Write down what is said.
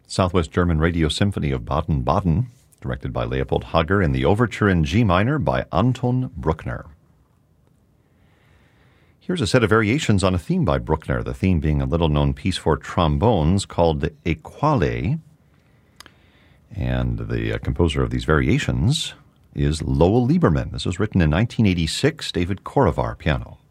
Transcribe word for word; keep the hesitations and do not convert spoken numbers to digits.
Southwest German Radio Symphony of Baden-Baden, directed by Leopold Hager, and the Overture in G minor by Anton Bruckner. Here's a set of variations on a theme by Bruckner, the theme being a little-known piece for trombones called Equale. And the uh, composer of these variations is Lowell Lieberman. This was written in nineteen eighty-six, David Korovar, piano.